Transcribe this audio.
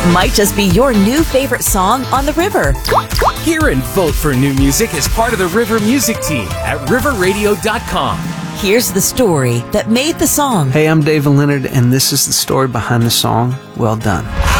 might just be your new favorite song on the river. Hear and vote for new music as part of the River Music Team at riverradio.com. Here's the story that made the song. Hey, I'm David Leonard, and this is the story behind the song, Well Done.